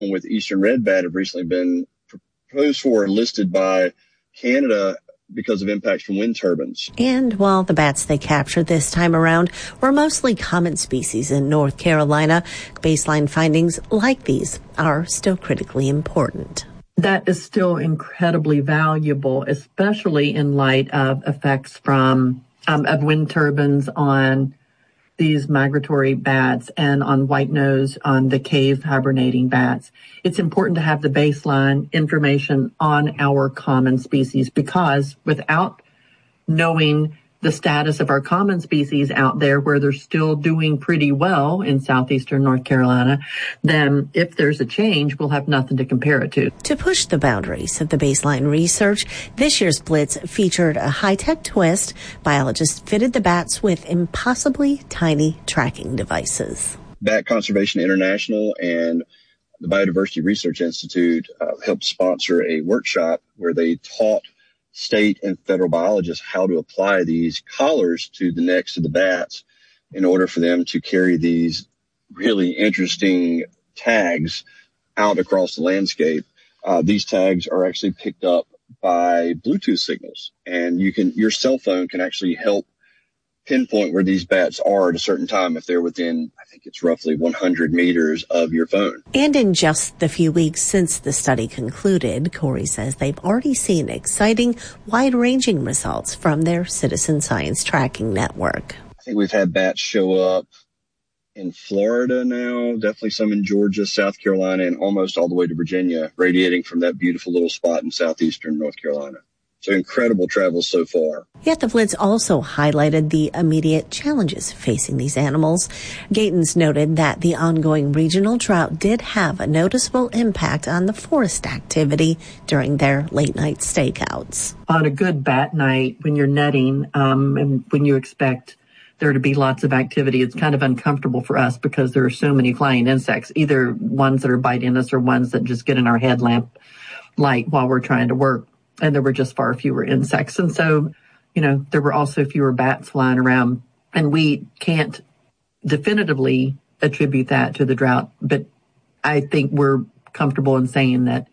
with eastern red bat have recently been proposed for and listed by Canada because of impacts from wind turbines. And while the bats they captured this time around were mostly common species in North Carolina, baseline findings like these are still critically important. That is still incredibly valuable, especially in light of effects from of wind turbines on these migratory bats and on white-nose, on the cave hibernating bats. It's important to have the baseline information on our common species, because without knowing the status of our common species out there where they're still doing pretty well in southeastern North Carolina, then if there's a change, we'll have nothing to compare it to. To push the boundaries of the baseline research, this year's Blitz featured a high-tech twist. Biologists fitted the bats with impossibly tiny tracking devices. Bat Conservation International and the Biodiversity Research Institute helped sponsor a workshop where they taught state and federal biologists how to apply these collars to the necks of the bats in order for them to carry these really interesting tags out across the landscape. These tags are actually picked up by Bluetooth signals, and your cell phone can actually help pinpoint where these bats are at a certain time if they're within, I think it's roughly 100 meters of your phone. And in just the few weeks since the study concluded, Corey says they've already seen exciting, wide-ranging results from their citizen science tracking network. I think we've had bats show up in Florida now, definitely some in Georgia, South Carolina, and almost all the way to Virginia, radiating from that beautiful little spot in southeastern North Carolina. So incredible travel so far. Yet the Blitz also highlighted the immediate challenges facing these animals. Gatens noted that the ongoing regional drought did have a noticeable impact on the forest activity during their late-night stakeouts. On a good bat night, when you're netting and when you expect there to be lots of activity, it's kind of uncomfortable for us because there are so many flying insects, either ones that are biting us or ones that just get in our headlamp light while we're trying to work. And there were just far fewer insects. And so, there were also fewer bats flying around. And we can't definitively attribute that to the drought, but I think we're comfortable in saying that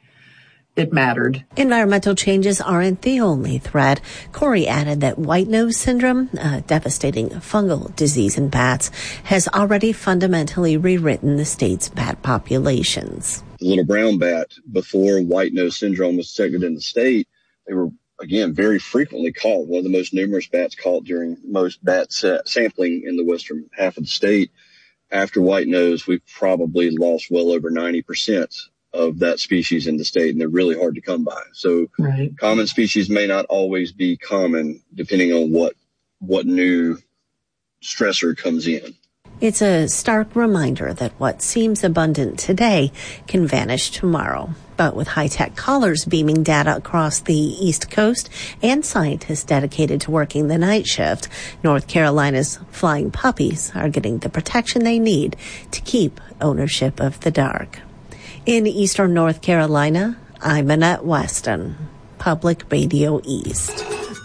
it mattered. Environmental changes aren't the only threat. Corey added that white-nose syndrome, a devastating fungal disease in bats, has already fundamentally rewritten the state's bat populations. The little brown bat, before white-nose syndrome was detected in the state, they were, again, very frequently caught. One of the most numerous bats caught during most bat sampling in the western half of the state. After white nose, we've probably lost well over 90% of that species in the state, and they're really hard to come by. So Common species may not always be common depending on what new stressor comes in. It's a stark reminder that what seems abundant today can vanish tomorrow. But with high-tech collars beaming data across the East Coast and scientists dedicated to working the night shift, North Carolina's flying puppies are getting the protection they need to keep ownership of the dark. In eastern North Carolina, I'm Annette Weston, Public Radio East.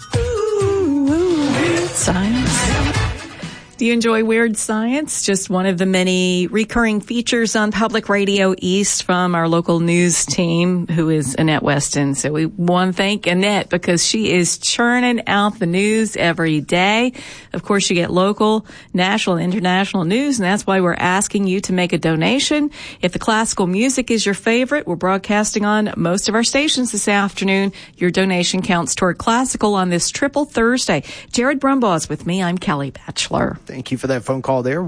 Science. Do you enjoy Weird Science? Just one of the many recurring features on Public Radio East from our local news team, who is Annette Weston. So we want to thank Annette because she is churning out the news every day. Of course, you get local, national, and international news, and that's why we're asking you to make a donation. If the classical music is your favorite, we're broadcasting on most of our stations this afternoon. Your donation counts toward classical on this Triple Thursday. Jared Brumbaugh is with me. I'm Kelly Batchelor. Thank you for that phone call there.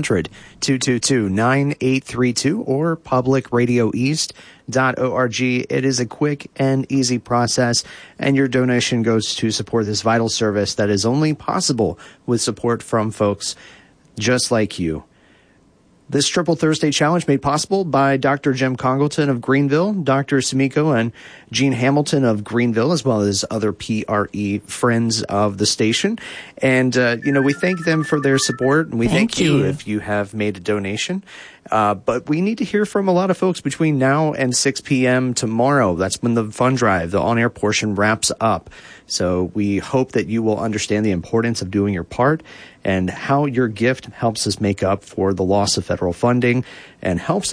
1-800-222-9832 or publicradioeast.org. It is a quick and easy process, and your donation goes to support this vital service that is only possible with support from folks just like you. This Triple Thursday Challenge made possible by Dr. Jim Congleton of Greenville, Dr. Sumiko and Jean Hamilton of Greenville, as well as other PRE friends of the station. And, we thank them for their support, and we thank you if you have made a donation. But we need to hear from a lot of folks between now and 6 p.m. tomorrow. That's when the fund drive, the on-air portion, wraps up. So we hope that you will understand the importance of doing your part and how your gift helps us make up for the loss of federal funding and helps us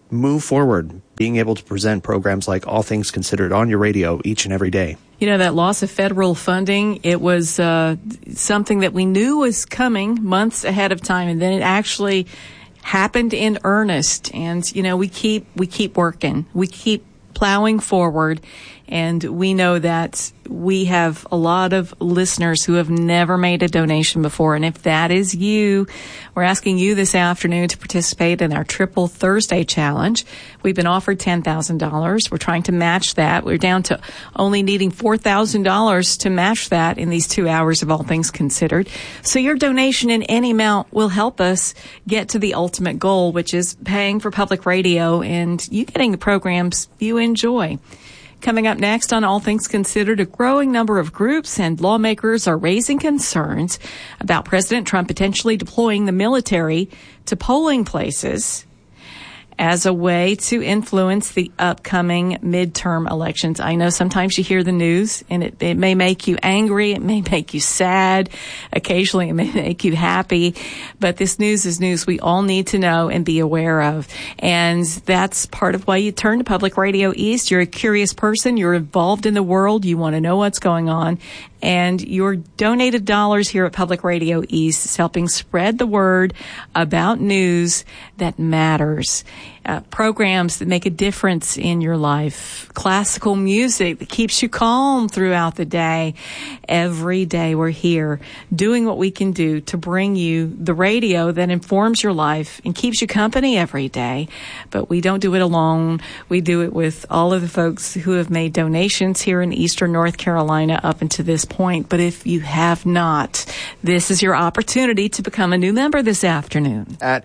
move forward, being able to present programs like All Things Considered on your radio each and every day. You know, that loss of federal funding, it was something that we knew was coming months ahead of time, and then it actually happened in earnest. And, you know, we keep working. We keep plowing forward. And we know that we have a lot of listeners who have never made a donation before. And if that is you, we're asking you this afternoon to participate in our Triple Thursday Challenge. We've been offered $10,000. We're trying to match that. We're down to only needing $4,000 to match that in these 2 hours of All Things Considered. So your donation in any amount will help us get to the ultimate goal, which is paying for public radio and you getting the programs you enjoy. Coming up next on All Things Considered, a growing number of groups and lawmakers are raising concerns about President Trump potentially deploying the military to polling places as a way to influence the upcoming midterm elections. I know sometimes you hear the news and it may make you angry, it may make you sad, occasionally it may make you happy, but this news is news we all need to know and be aware of. And that's part of why you turn to Public Radio East. You're a curious person, you're involved in the world, you want to know what's going on, and your donated dollars here at Public Radio East is helping spread the word about news that matters. Programs that make a difference in your life. Classical music that keeps you calm throughout the day. Every day we're here doing what we can do to bring you the radio that informs your life and keeps you company every day. But we don't do it alone. We do it with all of the folks who have made donations here in Eastern North Carolina up until this point. But if you have not, this is your opportunity to become a new member this afternoon. At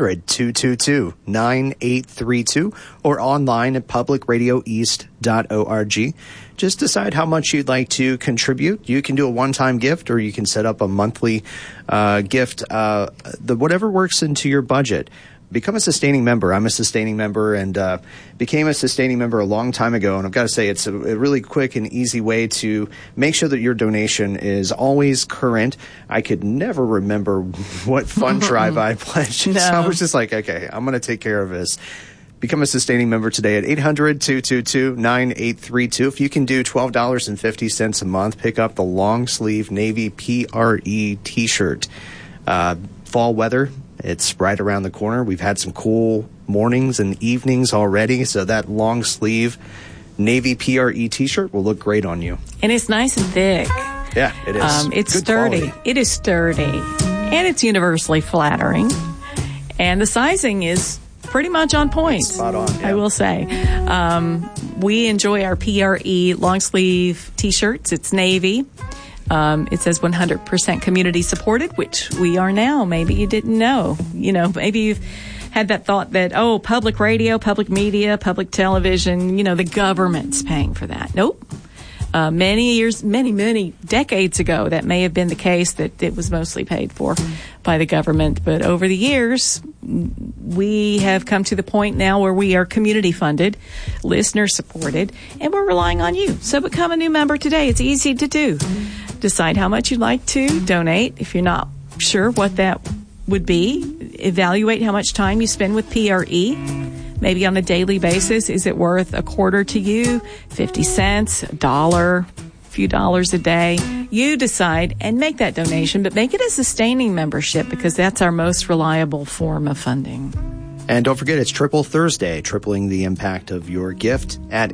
800-222-9832 or online at publicradioeast.org. Just decide how much you'd like to contribute. You can do a one-time gift or you can set up a monthly gift, whatever works into your budget. Become a sustaining member. I'm a sustaining member and became a sustaining member a long time ago. And I've got to say, it's a really quick and easy way to make sure that your donation is always current. I could never remember what fund drive I pledged. No. So I was just like, okay, I'm going to take care of this. Become a sustaining member today at 800-222-9832. If you can do $12.50 a month, pick up the long sleeve Navy PRE t-shirt. Fall weather. It's right around the corner. We've had some cool mornings and evenings already, so that long sleeve Navy PRE t-shirt will look great on you. And it's nice and thick. Yeah, it is. It's good sturdy. Quality. It is sturdy. And it's universally flattering. And the sizing is pretty much on point. It's spot on, yeah. I will say. We enjoy our PRE long sleeve t-shirts. It's navy. It says 100% community supported, which we are now. Maybe you didn't know. You know, maybe you've had that thought that, oh, public radio, public media, public television, you know, the government's paying for that. Nope. Many decades ago, that may have been the case, that it was mostly paid for by the government. But over the years, we have come to the point now where we are community funded, listener supported, and we're relying on you. So become a new member today. It's easy to do. Decide how much you'd like to donate. If you're not sure what that would be, evaluate how much time you spend with PRE. Maybe on a daily basis. Is it worth a quarter to you? 50 cents, $1, a few dollars a day? You decide and make that donation, but make it a sustaining membership because that's our most reliable form of funding. And don't forget, it's Triple Thursday, tripling the impact of your gift at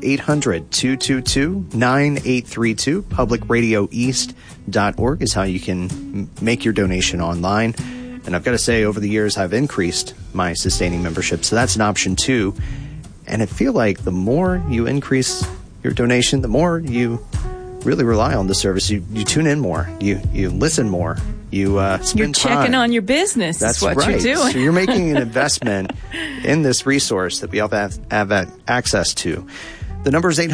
800-222-9832. Publicradioeast.org is how you can make your donation online. And I've got to say, over the years, I've increased my sustaining membership. So that's an option too. And I feel like the more you increase your donation, the more you really rely on the service. You tune in more. You listen more. You spend You're checking time on your business. That's what right. you're doing. So you're making an investment in this resource that we all have access to. The number is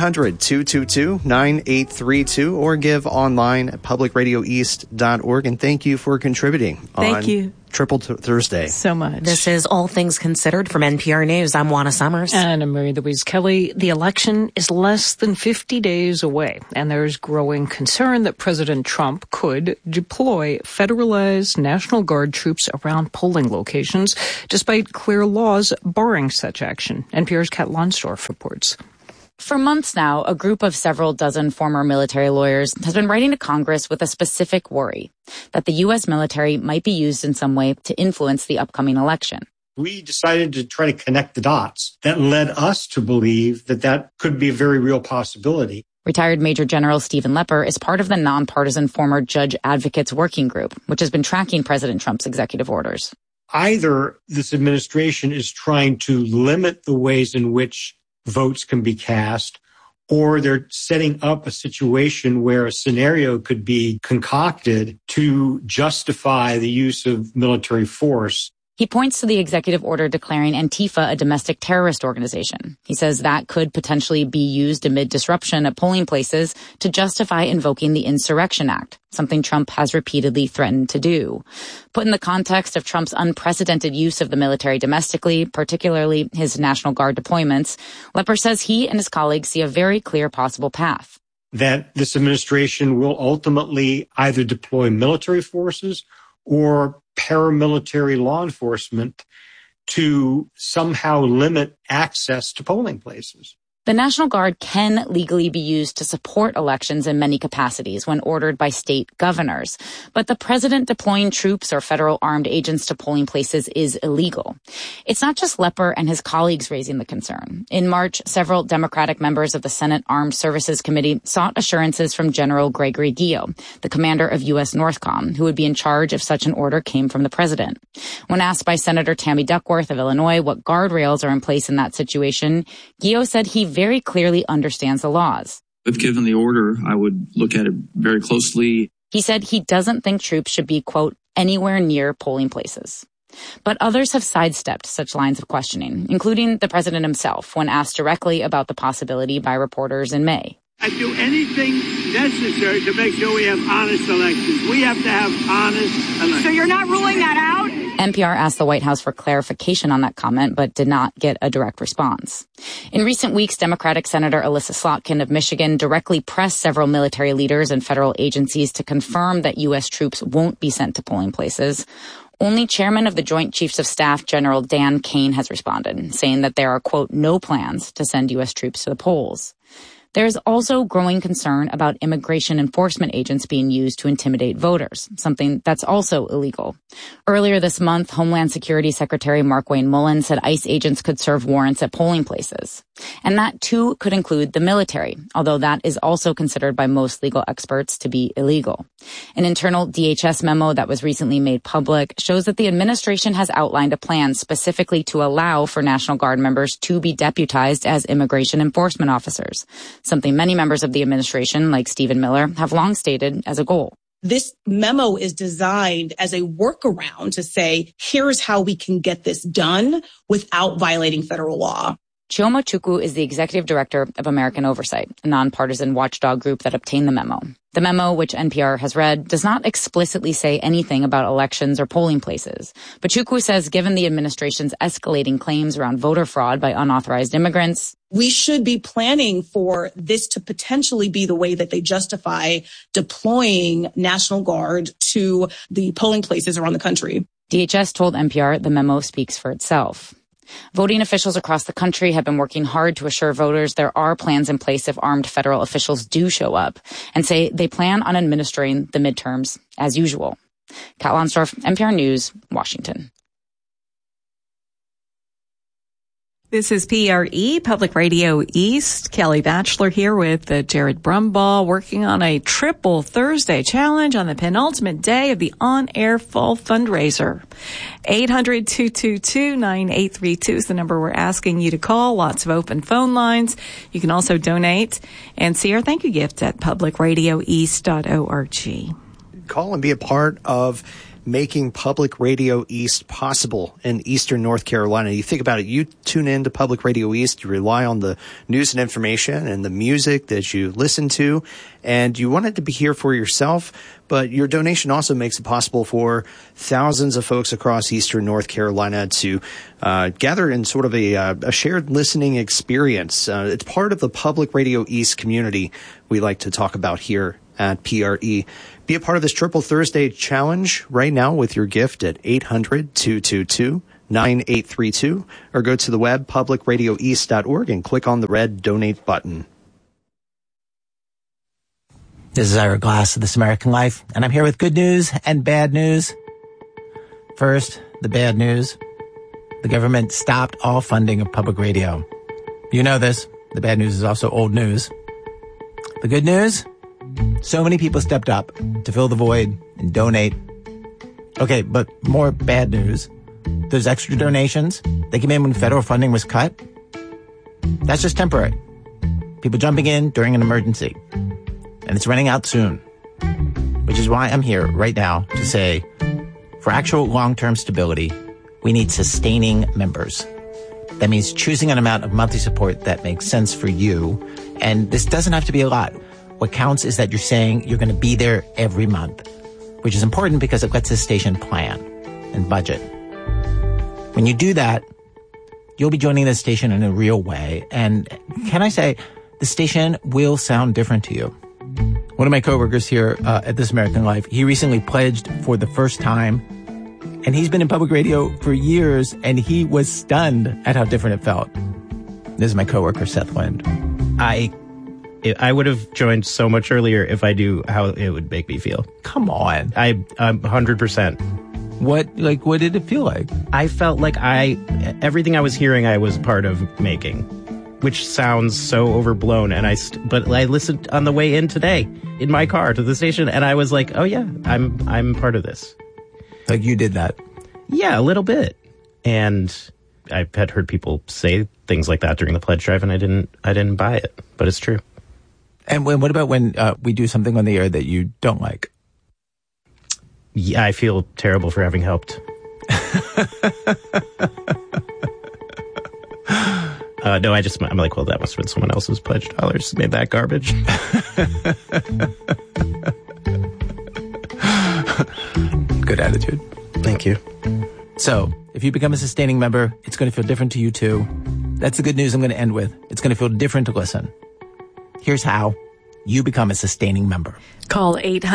800-222-9832 or give online at publicradioeast.org. And thank you for contributing Thank you. Triple Thursday. So much. This is All Things Considered from NPR News. I'm Juana Summers. And I'm Mary Louise Kelly. The election is less than 50 days away, and there's growing concern that President Trump could deploy federalized National Guard troops around polling locations, despite clear laws barring such action. NPR's Kat Lonsdorf reports. For months now, a group of several dozen former military lawyers has been writing to Congress with a specific worry that the U.S. military might be used in some way to influence the upcoming election. We decided to try to connect the dots. That led us to believe that that could be a very real possibility. Retired Major General Stephen Lepper is part of the nonpartisan former Judge Advocates Working Group, which has been tracking President Trump's executive orders. Either this administration is trying to limit the ways in which votes can be cast, or they're setting up a situation where a scenario could be concocted to justify the use of military force. He points to the executive order declaring Antifa a domestic terrorist organization. He says that could potentially be used amid disruption at polling places to justify invoking the Insurrection Act, something Trump has repeatedly threatened to do. Put in the context of Trump's unprecedented use of the military domestically, particularly his National Guard deployments, Lepper says he and his colleagues see a very clear possible path. That this administration will ultimately either deploy military forces or paramilitary law enforcement to somehow limit access to polling places. The National Guard can legally be used to support elections in many capacities when ordered by state governors. But the president deploying troops or federal armed agents to polling places is illegal. It's not just Lepper and his colleagues raising the concern. In March, several Democratic members of the Senate Armed Services Committee sought assurances from General Gregory Guillot, the commander of U.S. NORTHCOM, who would be in charge if such an order came from the president. When asked by Senator Tammy Duckworth of Illinois what guardrails are in place in that situation, Guillot said he very clearly understands the laws. If given the order, I would look at it very closely. He said he doesn't think troops should be, quote, anywhere near polling places. But others have sidestepped such lines of questioning, including the president himself, when asked directly about the possibility by reporters in May. I do anything necessary to make sure we have honest elections. We have to have honest elections. So you're not ruling that out? NPR asked the White House for clarification on that comment, but did not get a direct response. In recent weeks, Democratic Senator Elissa Slotkin of Michigan directly pressed several military leaders and federal agencies to confirm that U.S. troops won't be sent to polling places. Only Chairman of the Joint Chiefs of Staff, General Dan Kane, has responded, saying that there are, quote, no plans to send U.S. troops to the polls. There is also growing concern about immigration enforcement agents being used to intimidate voters, something that's also illegal. Earlier this month, Homeland Security Secretary Markwayne Mullin said ICE agents could serve warrants at polling places. And that, too, could include the military, although that is also considered by most legal experts to be illegal. An internal DHS memo that was recently made public shows that the administration has outlined a plan specifically to allow for National Guard members to be deputized as immigration enforcement officers, something many members of the administration, like Stephen Miller, have long stated as a goal. This memo is designed as a workaround to say, here's how we can get this done without violating federal law. Chioma Chukwu is the executive director of American Oversight, a nonpartisan watchdog group that obtained the memo. The memo, which NPR has read, does not explicitly say anything about elections or polling places. But Chukwu says given the administration's escalating claims around voter fraud by unauthorized immigrants, we should be planning for this to potentially be the way that they justify deploying National Guard to the polling places around the country. DHS told NPR the memo speaks for itself. Voting officials across the country have been working hard to assure voters there are plans in place if armed federal officials do show up, and say they plan on administering the midterms as usual. Kat Lonsdorf, NPR News, Washington. This is PRE, Public Radio East. Kelly Batchelor here with Jared Brumbaugh, working on a triple Thursday challenge on the penultimate day of the on-air fall fundraiser. 800-222-9832 is the number we're asking you to call. Lots of open phone lines. You can also donate and see our thank you gift at publicradioeast.org. Call and be a part of making Public Radio East possible in Eastern North Carolina. You think about it, you tune in to Public Radio East, you rely on the news and information and the music that you listen to, and you want it to be here for yourself, but your donation also makes it possible for thousands of folks across Eastern North Carolina to gather in sort of a shared listening experience. It's part of the Public Radio East community we like to talk about here at PRE. Be a part of this Triple Thursday challenge right now with your gift at 800-222-9832 or go to the web publicradioeast.org and click on the red donate button. This is Ira Glass of This American Life, and I'm here with good news and bad news. First, the bad news. The government stopped all funding of public radio. You know this. The bad news is also old news. The good news? So many people stepped up to fill the void and donate. Okay, but more bad news. Those extra donations, they came in when federal funding was cut. That's just temporary. People jumping in during an emergency. And it's running out soon. Which is why I'm here right now to say, for actual long-term stability, we need sustaining members. That means choosing an amount of monthly support that makes sense for you. And this doesn't have to be a lot. What counts is that you're saying you're going to be there every month, which is important because it lets the station plan and budget. When you do that, you'll be joining the station in a real way. And can I say, the station will sound different to you. One of my coworkers here at This American Life, he recently pledged for the first time, and he's been in public radio for years, and he was stunned at how different it felt. This is my coworker, Seth Lind. I would have joined so much earlier if I knew how it would make me feel. Come on. I'm 100%. What did it feel like? I felt like everything I was hearing, I was part of making, which sounds so overblown. But I listened on the way in today in my car to the station, and I was like, oh yeah, I'm part of this. Like you did that? Yeah, a little bit. And I had heard people say things like that during the pledge drive, and I didn't buy it, but it's true. And what about when we do something on the air that you don't like? Yeah, I feel terrible for having helped. No, I'm like, well, that must have been someone else's pledge dollars made that garbage. Good attitude. Thank you. So, if you become a sustaining member, it's going to feel different to you too. That's the good news I'm going to end with. It's going to feel different to listen. Here's how you become a sustaining member. Call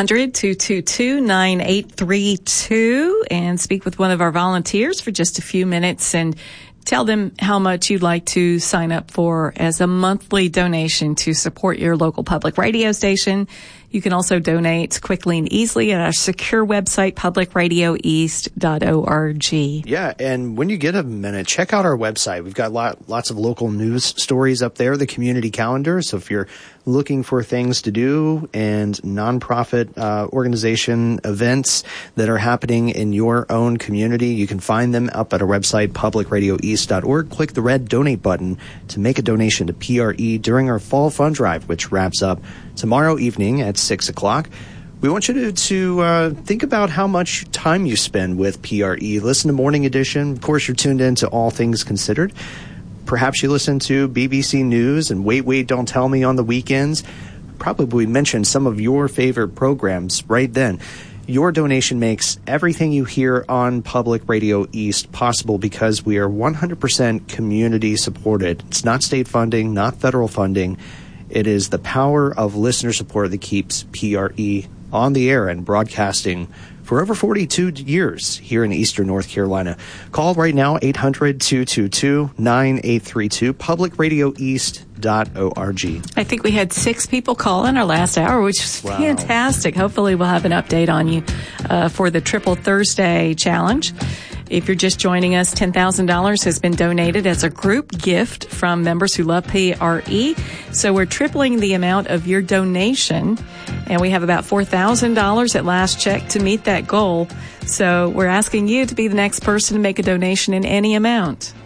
800-222-9832 and speak with one of our volunteers for just a few minutes and tell them how much you'd like to sign up for as a monthly donation to support your local public radio station. You can also donate quickly and easily at our secure website, publicradioeast.org. Yeah, and when you get a minute, check out our website. We've got lots of local news stories up there, the community calendar. So if you're looking for things to do and nonprofit organization events that are happening in your own community, you can find them up at our website, publicradioeast.org. Click the red donate button to make a donation to PRE during our fall fund drive, which wraps up tomorrow evening at 6 o'clock. We want you to think about how much time you spend with PRE. Listen to Morning Edition. Of course, you're tuned in to All Things Considered. Perhaps you listen to BBC News and Wait, Don't Tell Me on the weekends. Probably mention some of your favorite programs right then. Your donation makes everything you hear on Public Radio East possible because we are 100% community supported. It's not state funding, not federal funding. It is the power of listener support that keeps PRE on the air and broadcasting for over 42 years here in Eastern North Carolina. Call right now, 800-222-9832, publicradioeast.org. I think we had 6 people call in our last hour, which was fantastic. Hopefully we'll have an update on you for the Triple Thursday Challenge. If you're just joining us, $10,000 has been donated as a group gift from members who love PRE. So we're tripling the amount of your donation, and we have about $4,000 at last check to meet that goal. So we're asking you to be the next person to make a donation in any amount.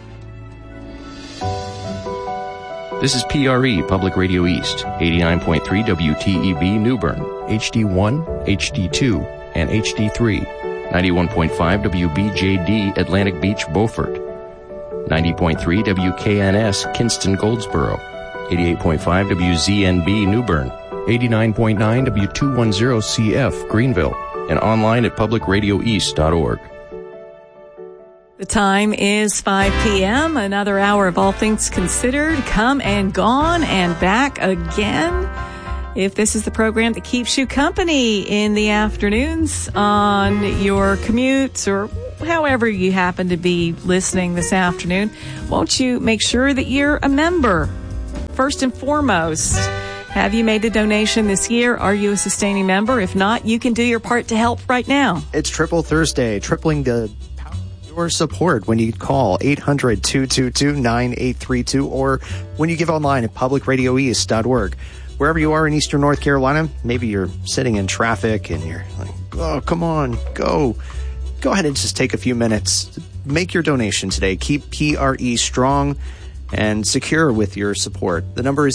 This is PRE, Public Radio East, 89.3 WTEB New Bern, HD1, HD2, and HD3. 91.5 WBJD Atlantic Beach, Beaufort. 90.3 WKNS Kinston, Goldsboro. 88.5 WZNB Newbern. 89.9 W210CF Greenville. And online at publicradioeast.org. The time is 5 p.m. Another hour of All Things Considered, come and gone and back again. If this is the program that keeps you company in the afternoons on your commutes or however you happen to be listening this afternoon, won't you make sure that you're a member? First and foremost, have you made a donation this year? Are you a sustaining member? If not, you can do your part to help right now. It's Triple Thursday, tripling the your support when you call 800-222-9832 or when you give online at publicradioeast.org. Wherever you are in Eastern North Carolina, maybe you're sitting in traffic and you're like, oh, come on, go ahead and just take a few minutes. Make your donation today. Keep PRE strong and secure with your support. The number is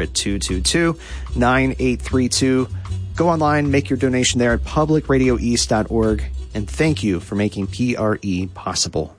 800-222-9832. Go online, make your donation there at publicradioeast.org. And thank you for making PRE possible.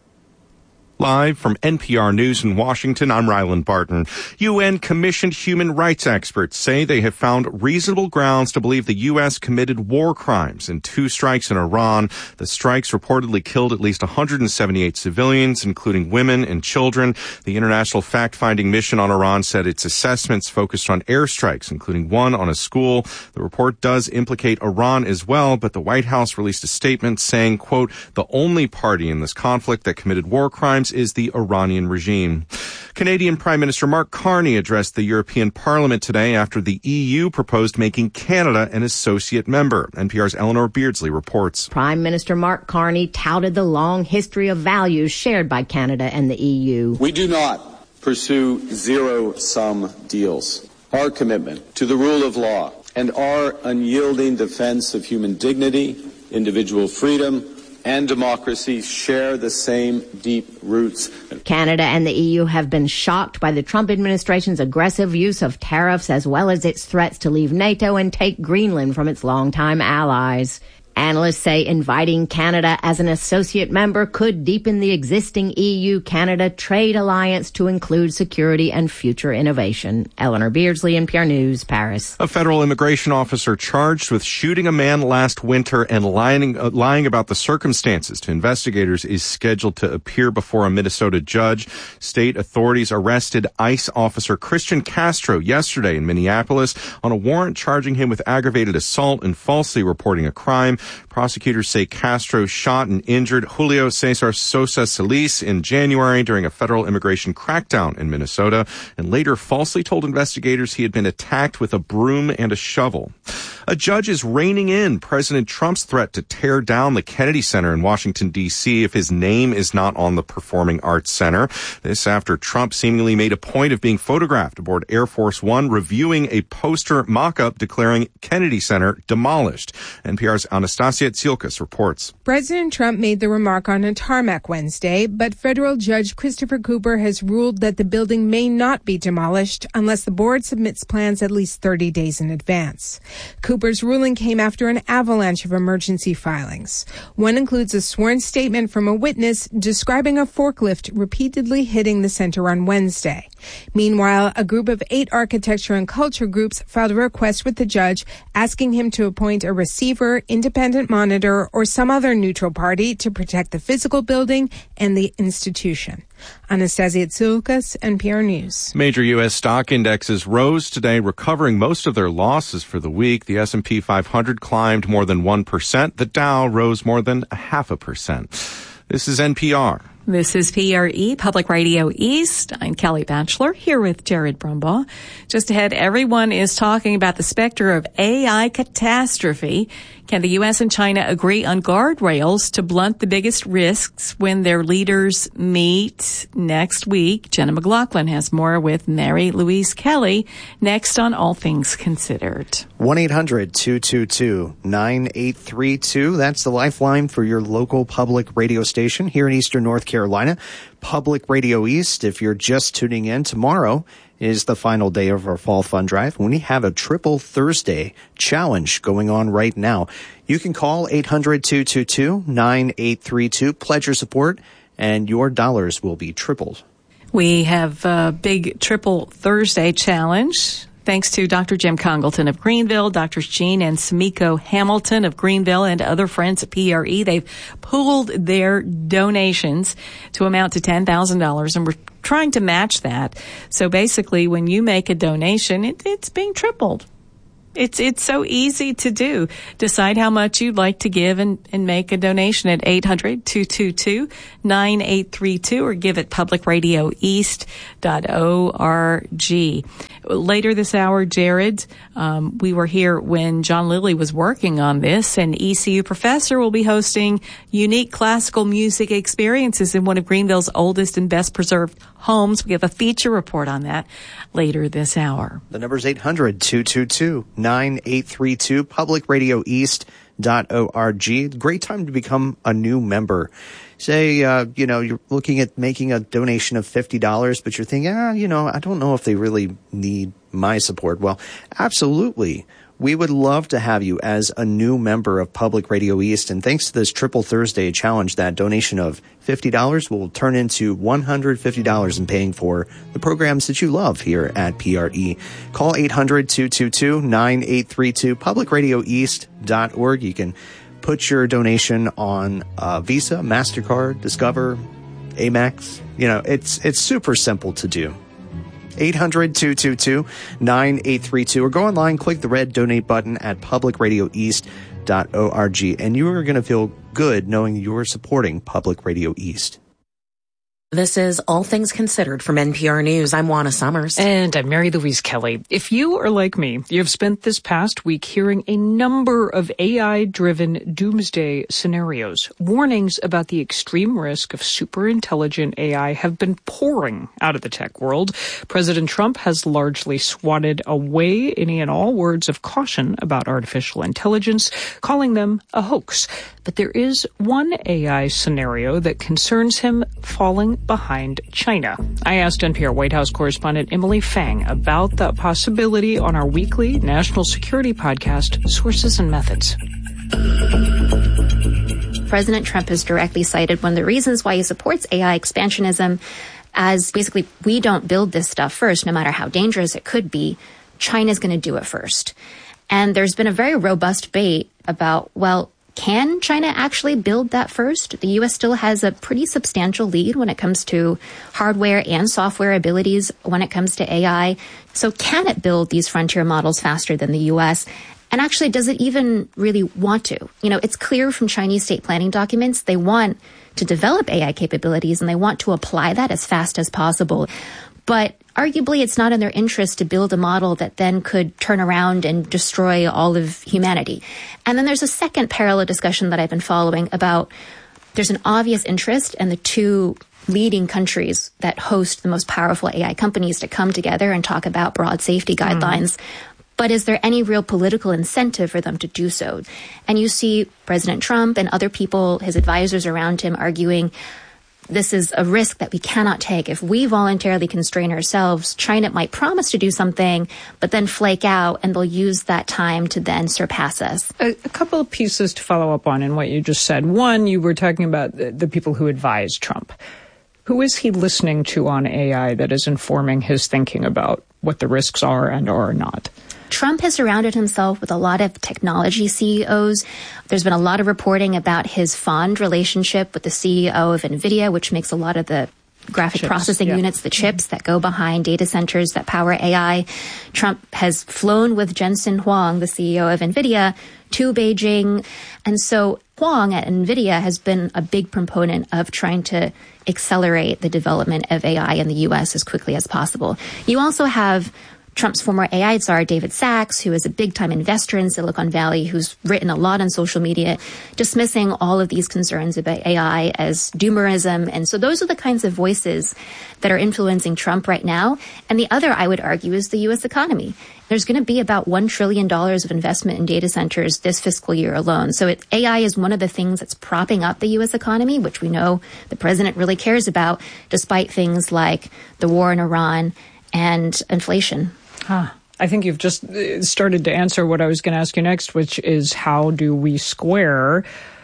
Live from NPR News in Washington, I'm Ryland Barton. UN-commissioned human rights experts say they have found reasonable grounds to believe the U.S. committed war crimes in 2 strikes in Iran. The strikes reportedly killed at least 178 civilians, including women and children. The international fact-finding mission on Iran said its assessments focused on airstrikes, including one on a school. The report does implicate Iran as well, but the White House released a statement saying, quote, the only party in this conflict that committed war crimes is the Iranian regime. Canadian Prime Minister Mark Carney addressed the European Parliament today after the EU proposed making Canada an associate member. NPR's Eleanor Beardsley reports. Prime Minister Mark Carney touted the long history of values shared by Canada and the EU. We do not pursue zero-sum deals. Our commitment to the rule of law and our unyielding defense of human dignity, individual freedom, and democracy share the same deep roots. Canada and the EU have been shocked by the Trump administration's aggressive use of tariffs as well as its threats to leave NATO and take Greenland from its longtime allies. Analysts say inviting Canada as an associate member could deepen the existing EU-Canada trade alliance to include security and future innovation. Eleanor Beardsley, NPR News, Paris. A federal immigration officer charged with shooting a man last winter and lying about the circumstances to investigators is scheduled to appear before a Minnesota judge. State authorities arrested ICE officer Christian Castro yesterday in Minneapolis on a warrant charging him with aggravated assault and falsely reporting a crime. Prosecutors say Castro shot and injured Julio Cesar Sosa Solis in January during a federal immigration crackdown in Minnesota and later falsely told investigators he had been attacked with a broom and a shovel. A judge is reining in President Trump's threat to tear down the Kennedy Center in Washington, D.C. if his name is not on the Performing Arts Center. This after Trump seemingly made a point of being photographed aboard Air Force One reviewing a poster mock-up declaring Kennedy Center demolished. NPR's Anastasia Tsiolkas reports. President Trump made the remark on a tarmac Wednesday, but federal judge Christopher Cooper has ruled that the building may not be demolished unless the board submits plans at least 30 days in advance. Cooper's ruling came after an avalanche of emergency filings. One includes a sworn statement from a witness describing a forklift repeatedly hitting the center on Wednesday. Meanwhile, a group of 8 architecture and culture groups filed a request with the judge asking him to appoint a receiver, independent monitor, or some other neutral party to protect the physical building and the institution. Anastasia Tsiolkas, NPR News. Major U.S. stock indexes rose today, recovering most of their losses for the week. The S&P 500 climbed more than 1%. The Dow rose more than 0.5%. This is NPR. This is PRE, Public Radio East. I'm Kelly Batchelor, here with Jared Brumbaugh. Just ahead, everyone is talking about the specter of AI catastrophe. Can the U.S. and China agree on guardrails to blunt the biggest risks when their leaders meet next week? Jenna McLaughlin has more with Mary Louise Kelly next on All Things Considered. 1-800-222-9832. That's the lifeline for your local public radio station here in Eastern North Carolina. Public Radio East, if you're just tuning in tomorrow, is the final day of our Fall Fund Drive. We have a Triple Thursday challenge going on right now. You can call 800-222-9832, pledge your support, and your dollars will be tripled. We have a big Triple Thursday challenge. Thanks to Dr. Jim Congleton of Greenville, Drs. Jean and Samiko Hamilton of Greenville, and other friends at PRE. They've pooled their donations to amount to $10,000, and we're trying to match that. So basically, when you make a donation, it's being tripled. It's so easy to do. Decide how much you'd like to give and make a donation at 800-222-9832 or give at publicradioeast.org. Later this hour, Jared, we were here when John Lilly was working on this. An ECU professor will be hosting unique classical music experiences in one of Greenville's oldest and best preserved homes. We have a feature report on that later this hour. The number is 800-222-9832, publicradioeast.org. Great time to become a new member. Say, you're looking at making a donation of $50, but you're thinking, I don't know if they really need my support. Well, absolutely. We would love to have you as a new member of Public Radio East. And thanks to this Triple Thursday challenge, that donation of $50 will turn into $150 in paying for the programs that you love here at PRE. Call 800-222-9832, publicradioeast.org. You can put your donation on Visa, MasterCard, Discover, Amex. It's super simple to do. 800-222-9832, or go online, click the red donate button at publicradioeast.org, and you are going to feel good knowing you are supporting Public Radio East. This is All Things Considered from NPR News. I'm Juana Summers. And I'm Mary Louise Kelly. If you are like me, you've spent this past week hearing a number of AI-driven doomsday scenarios. Warnings about the extreme risk of superintelligent AI have been pouring out of the tech world. President Trump has largely swatted away any and all words of caution about artificial intelligence, calling them a hoax. But there is one AI scenario that concerns him falling behind China. I asked NPR White House correspondent Emily Fang about that possibility on our weekly national security podcast, Sources and Methods. President Trump has directly cited one of the reasons why he supports AI expansionism as basically, we don't build this stuff first, no matter how dangerous it could be. China's going to do it first. And there's been a very robust debate about, can China actually build that first? The U.S. still has a pretty substantial lead when it comes to hardware and software abilities when it comes to AI. So can it build these frontier models faster than the U.S.? And actually, does it even really want to? It's clear from Chinese state planning documents, they want to develop AI capabilities and they want to apply that as fast as possible. But arguably, it's not in their interest to build a model that then could turn around and destroy all of humanity. And then there's a second parallel discussion that I've been following about there's an obvious interest in the two leading countries that host the most powerful AI companies to come together and talk about broad safety guidelines. But is there any real political incentive for them to do so? And you see President Trump and other people, his advisors around him, arguing this is a risk that we cannot take. If we voluntarily constrain ourselves, China might promise to do something, but then flake out, and they'll use that time to then surpass us. A couple of pieces to follow up on in what you just said. One, you were talking about the people who advise Trump. Who is he listening to on AI that is informing his thinking about what the risks are and are not? Trump has surrounded himself with a lot of technology CEOs. There's been a lot of reporting about his fond relationship with the CEO of NVIDIA, which makes a lot of the graphic processing units, the chips that go behind data centers that power AI. Trump has flown with Jensen Huang, the CEO of NVIDIA, to Beijing. And so Huang at NVIDIA has been a big proponent of trying to accelerate the development of AI in the U.S. as quickly as possible. You also have Trump's former AI czar, David Sachs, who is a big-time investor in Silicon Valley, who's written a lot on social media, dismissing all of these concerns about AI as doomerism. And so those are the kinds of voices that are influencing Trump right now. And the other, I would argue, is the U.S. economy. There's going to be about $1 trillion of investment in data centers this fiscal year alone. So AI is one of the things that's propping up the U.S. economy, which we know the president really cares about, despite things like the war in Iran and inflation. I think you've just started to answer what I was going to ask you next, which is how do we square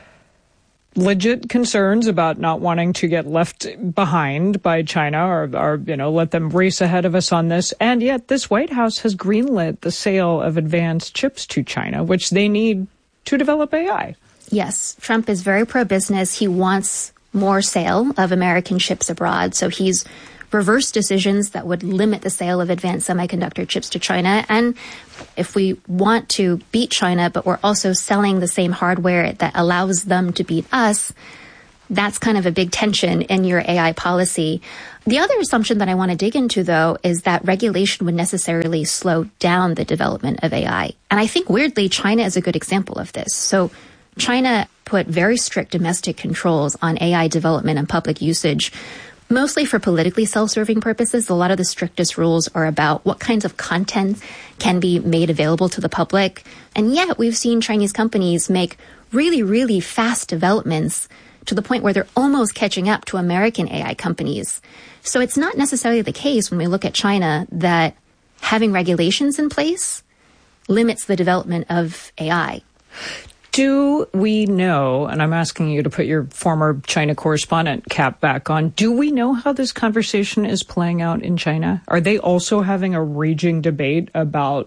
legit concerns about not wanting to get left behind by China or let them race ahead of us on this. And yet this White House has greenlit the sale of advanced chips to China, which they need to develop AI. Yes, Trump is very pro-business. He wants more sale of American chips abroad. So he's reversed decisions that would limit the sale of advanced semiconductor chips to China. And if we want to beat China, but we're also selling the same hardware that allows them to beat us, that's kind of a big tension in your AI policy. The other assumption that I want to dig into, though, is that regulation would necessarily slow down the development of AI. And I think, weirdly, China is a good example of this. So China put very strict domestic controls on AI development and public usage, mostly for politically self-serving purposes. A lot of the strictest rules are about what kinds of content can be made available to the public. And yet we've seen Chinese companies make really, really fast developments to the point where they're almost catching up to American AI companies. So it's not necessarily the case when we look at China that having regulations in place limits the development of AI. Do we know, and I'm asking you to put your former China correspondent cap back on, do we know how this conversation is playing out in China? Are they also having a raging debate about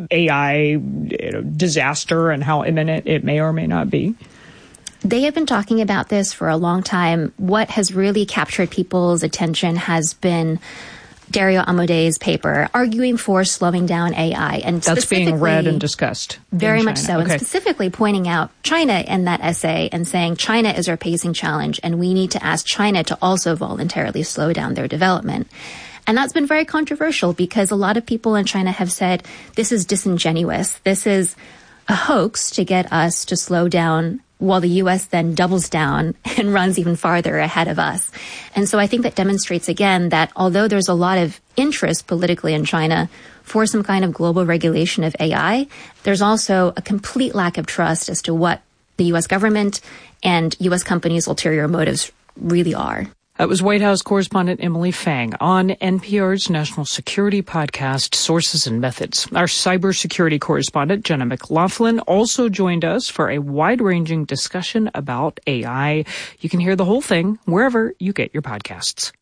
AI disaster and how imminent it may or may not be? They have been talking about this for a long time. What has really captured people's attention has been Dario Amodei's paper arguing for slowing down AI. And that's being read and discussed. Very much so. Okay. And specifically pointing out China in that essay and saying China is our pacing challenge and we need to ask China to also voluntarily slow down their development. And that's been very controversial because a lot of people in China have said this is disingenuous. This is a hoax to get us to slow down while the U.S. then doubles down and runs even farther ahead of us. And so I think that demonstrates again that although there's a lot of interest politically in China for some kind of global regulation of AI, there's also a complete lack of trust as to what the U.S. government and U.S. companies' ulterior motives really are. That was White House correspondent Emily Fang on NPR's national security podcast, Sources and Methods. Our cybersecurity correspondent, Jenna McLaughlin, also joined us for a wide-ranging discussion about AI. You can hear the whole thing wherever you get your podcasts.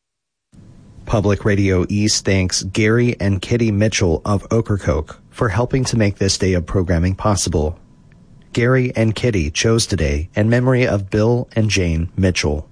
Public Radio East thanks Gary and Kitty Mitchell of Ocracoke for helping to make this day of programming possible. Gary and Kitty chose today in memory of Bill and Jane Mitchell.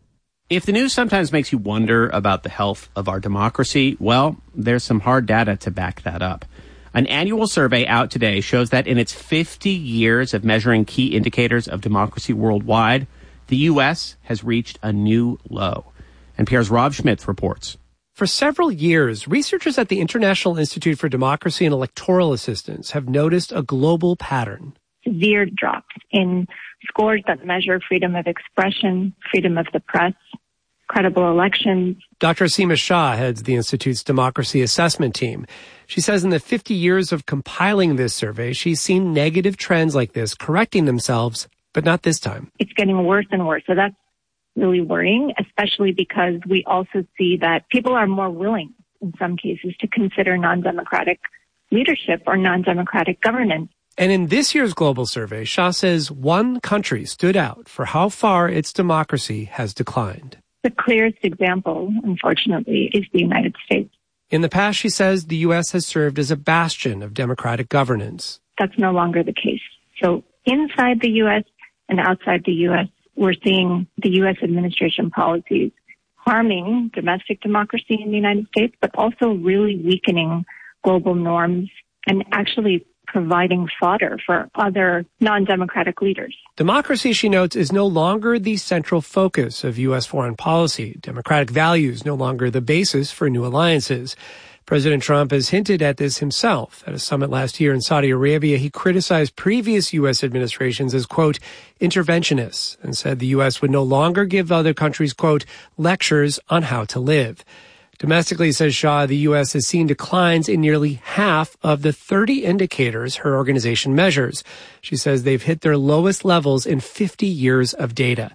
If the news sometimes makes you wonder about the health of our democracy, well, there's some hard data to back that up. An annual survey out today shows that in its 50 years of measuring key indicators of democracy worldwide, the U.S. has reached a new low. NPR's Rob Schmitz reports. For several years, researchers at the International Institute for Democracy and Electoral Assistance have noticed a global pattern. Severe drops in scores that measure freedom of expression, freedom of the press, credible elections. Dr. Seema Shah heads the Institute's democracy assessment team. She says in the 50 years of compiling this survey, she's seen negative trends like this correcting themselves, but not this time. It's getting worse and worse. So that's really worrying, especially because we also see that people are more willing, in some cases, to consider non-democratic leadership or non-democratic governance. And in this year's global survey, Shah says one country stood out for how far its democracy has declined. The clearest example, unfortunately, is the United States. In the past, she says, the U.S. has served as a bastion of democratic governance. That's no longer the case. So inside the U.S. and outside the U.S., we're seeing the U.S. administration policies harming domestic democracy in the United States, but also really weakening global norms and actually providing fodder for other non-democratic leaders. Democracy, she notes, is no longer the central focus of U.S. foreign policy. Democratic values no longer the basis for new alliances. President Trump has hinted at this himself. At a summit last year in Saudi Arabia, he criticized previous U.S. administrations as, quote, interventionists, and said the U.S. would no longer give other countries, quote, lectures on how to live. Domestically, says Shah, the U.S. has seen declines in nearly half of the 30 indicators her organization measures. She says they've hit their lowest levels in 50 years of data.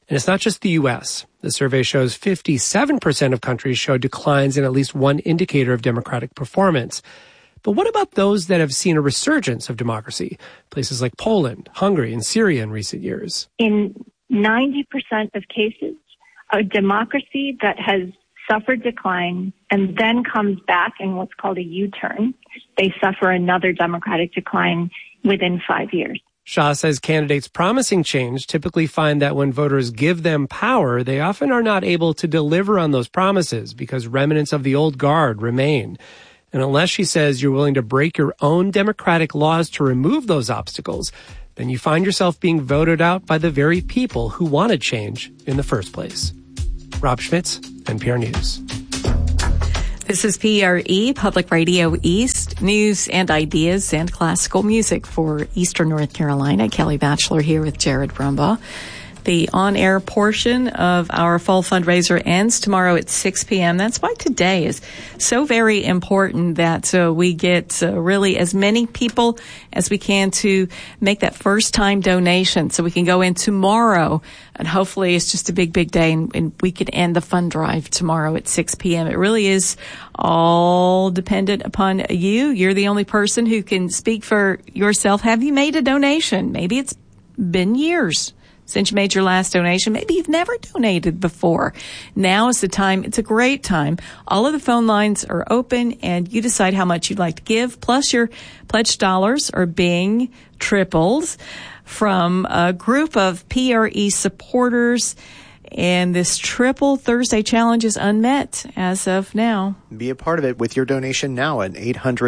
And it's not just the U.S. The survey shows 57% of countries show declines in at least one indicator of democratic performance. But what about those that have seen a resurgence of democracy? Places like Poland, Hungary, and Syria in recent years. In 90% of cases, a democracy that has suffered decline and then comes back in what's called a U-turn, they suffer another democratic decline within 5 years. Shah says candidates promising change typically find that when voters give them power, they often are not able to deliver on those promises because remnants of the old guard remain. And unless, she says, you're willing to break your own democratic laws to remove those obstacles, then you find yourself being voted out by the very people who wanted change in the first place. Rob Schmitz, NPR News. This is PRE, Public Radio East, news and ideas and classical music for Eastern North Carolina. Kelly Batchelor here with Jared Brumbaugh. The on-air portion of our fall fundraiser ends tomorrow at 6 p.m. That's why today is so very important that we get really as many people as we can to make that first-time donation so we can go in tomorrow. And hopefully it's just a big, big day and we can end the fund drive tomorrow at 6 p.m. It really is all dependent upon you. You're the only person who can speak for yourself. Have you made a donation? Maybe it's been years since you made your last donation. Maybe you've never donated before. Now is the time. It's a great time. All of the phone lines are open and you decide how much you'd like to give. Plus your pledged dollars are being tripled from a group of PRE supporters. And this Triple Thursday Challenge is unmet as of now. Be a part of it with your donation now at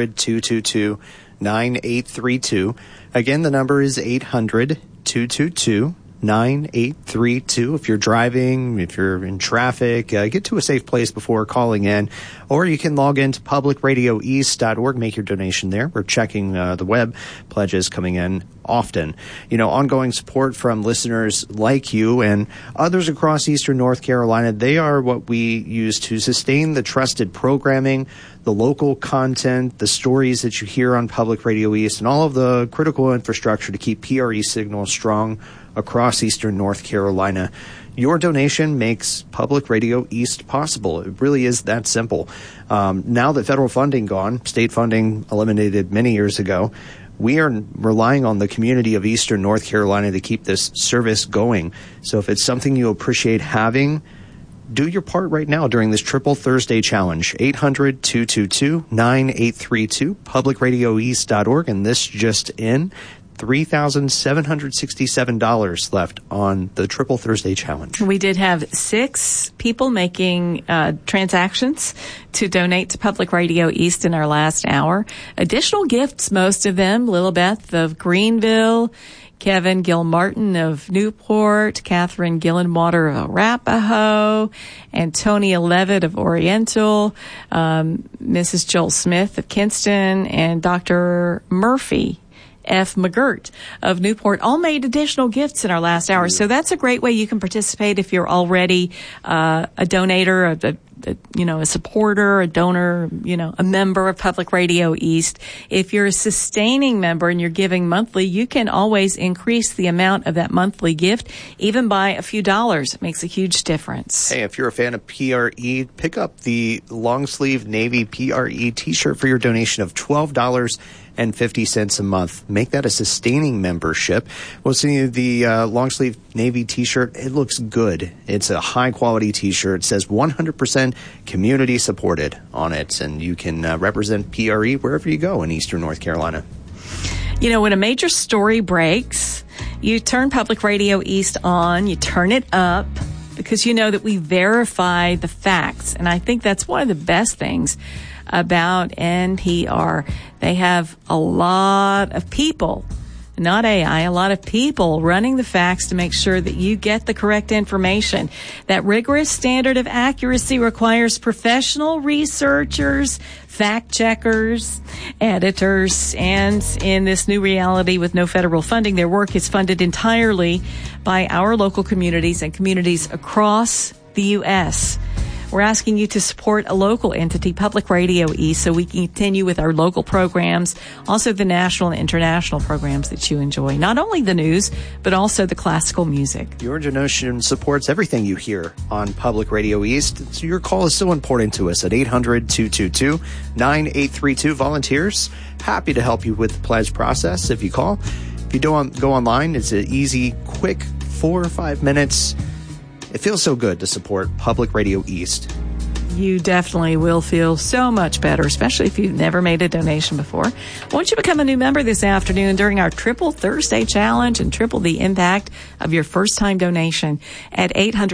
800-222-9832. Again, the number is 800-222-9832. 9832. If you're driving, if you're in traffic, get to a safe place before calling in, or you can log into publicradioeast.org, make your donation there. We're checking the web pledges coming in often. You know, ongoing support from listeners like you and others across Eastern North Carolina. They are what we use to sustain the trusted programming, the local content, the stories that you hear on Public Radio East, and all of the critical infrastructure to keep PRE signals strong across Eastern North Carolina. Your donation makes Public Radio East possible. It really is that simple. Now that federal funding gone, state funding eliminated many years ago, we are relying on the community of Eastern North Carolina to keep this service going. So if it's something you appreciate having, do your part right now during this Triple Thursday Challenge. 800-222-9832, publicradioeast.org, and this just in. $3,767 left on the Triple Thursday Challenge. We did have 6 people making transactions to donate to Public Radio East in our last hour. Additional gifts, most of them, Lilibeth of Greenville, Kevin Gilmartin of Newport, Catherine Gillenwater of Arapahoe, Antonia Levitt of Oriental, Mrs. Joel Smith of Kinston, and Dr. Murphy F. McGirt of Newport all made additional gifts in our last hour. So that's a great way you can participate if you're already a donator, a supporter, a donor, a member of Public Radio East. If you're a sustaining member and you're giving monthly, you can always increase the amount of that monthly gift, even by a few dollars. It makes a huge difference. Hey, if you're a fan of PRE, pick up the long sleeve Navy PRE t-shirt for your donation of $12.50 a month. Make that a sustaining membership. We'll send you the long sleeve Navy t-shirt. It looks good. It's a high quality t-shirt. It says 100% community supported on it, and you can represent PRE wherever you go in Eastern North Carolina. You know, when a major story breaks, you turn Public Radio East on, you turn it up, because you know that we verify the facts. And I think that's one of the best things about NPR. They have a lot of people, not AI, a lot of people running the facts to make sure that you get the correct information. That rigorous standard of accuracy requires professional researchers, fact checkers, editors, and in this new reality with no federal funding, their work is funded entirely by our local communities and communities across the U.S. We're asking you to support a local entity, Public Radio East, so we can continue with our local programs, also the national and international programs that you enjoy. Not only the news, but also the classical music. Your donation supports everything you hear on Public Radio East. So your call is so important to us at 800-222-9832. Volunteers, happy to help you with the pledge process if you call. If you don't go online, it's an easy, quick 4 or 5 minutes. It feels so good to support Public Radio East. You definitely will feel so much better, especially if you've never made a donation before. Won't you become a new member this afternoon during our Triple Thursday Challenge and triple the impact of your first-time donation at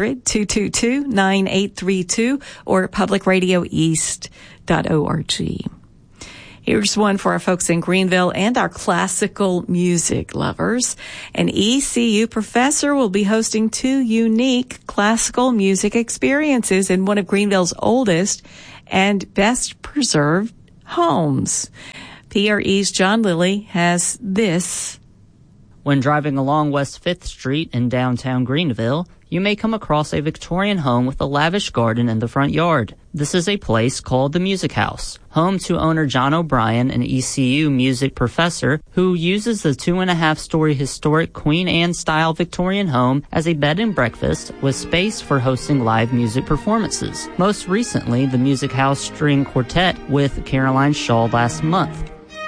800-222-9832 or publicradioeast.org. Here's one for our folks in Greenville and our classical music lovers. An ECU professor will be hosting 2 unique classical music experiences in one of Greenville's oldest and best preserved homes. PRE's John Lilly has this. When driving along West 5th Street in downtown Greenville, you may come across a Victorian home with a lavish garden in the front yard. This is a place called the Music House, home to owner John O'Brien, an ECU music professor who uses the 2.5-story historic Queen Anne-style Victorian home as a bed and breakfast with space for hosting live music performances. Most recently, the Music House String Quartet with Caroline Shaw last month.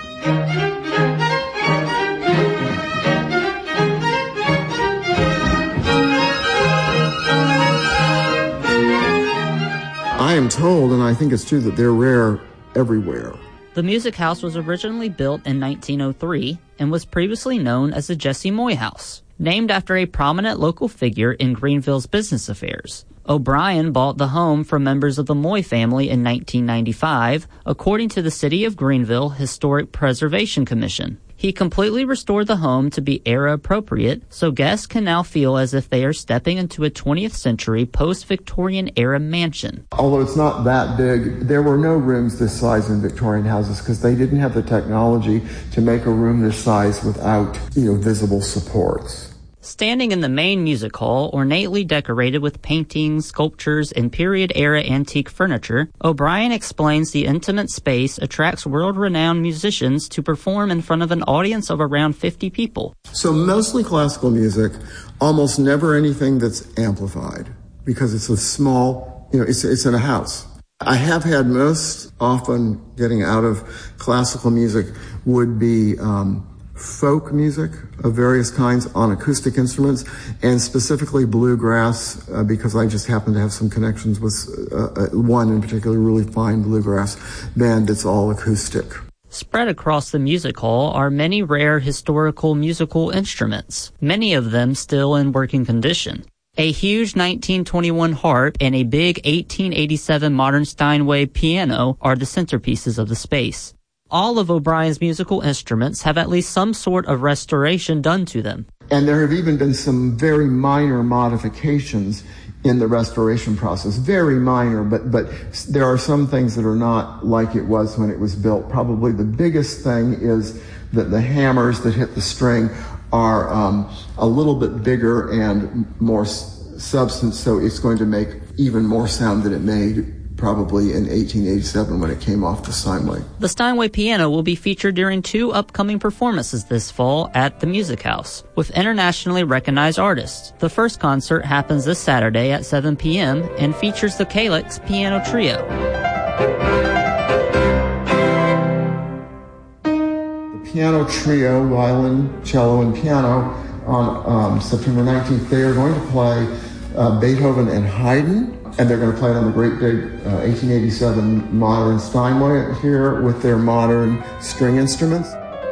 I am told, and I think it's true, that they're rare everywhere. The Music House was originally built in 1903 and was previously known as the Jessie Moy House, named after a prominent local figure in Greenville's business affairs. O'Brien bought the home from members of the Moy family in 1995, according to the City of Greenville Historic Preservation Commission. He completely restored the home to be era-appropriate, so guests can now feel as if they are stepping into a 20th century post-Victorian era mansion. Although it's not that big, there were no rooms this size in Victorian houses because they didn't have the technology to make a room this size without, visible supports. Standing in the main music hall, ornately decorated with paintings, sculptures, and period-era antique furniture, O'Brien explains the intimate space attracts world-renowned musicians to perform in front of an audience of around 50 people. So mostly classical music, almost never anything that's amplified, because it's a small, it's in a house. I have had most often getting out of classical music would be folk music of various kinds on acoustic instruments, and specifically bluegrass, because I just happen to have some connections with one in particular, really fine bluegrass band that's all acoustic. Spread across the music hall are many rare historical musical instruments, many of them still in working condition. A huge 1921 harp and a big 1887 modern Steinway piano are the centerpieces of the space. All of O'Brien's musical instruments have at least some sort of restoration done to them. And there have even been some very minor modifications in the restoration process. Very minor, but there are some things that are not like it was when it was built. Probably the biggest thing is that the hammers that hit the string are a little bit bigger and more substance, so it's going to make even more sound than it made probably in 1887 when it came off the Steinway. The Steinway piano will be featured during 2 upcoming performances this fall at the Music House with internationally recognized artists. The first concert happens this Saturday at 7 p.m. and features the Calyx Piano Trio. The piano trio, violin, cello, and piano on September 19th, they are going to play Beethoven and Haydn. And they're going to play it on the great big 1887 modern Steinway here with their modern string instruments.